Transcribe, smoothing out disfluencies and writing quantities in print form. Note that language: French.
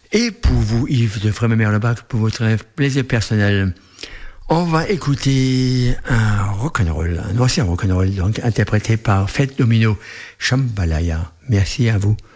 Et pour vous, Yves de Frémé-Merlebach, pour votre plaisir personnel, on va écouter un rock'n'roll, un ancien rock'n'roll, donc interprété par Fête Domino, Chambalaya. Merci à vous.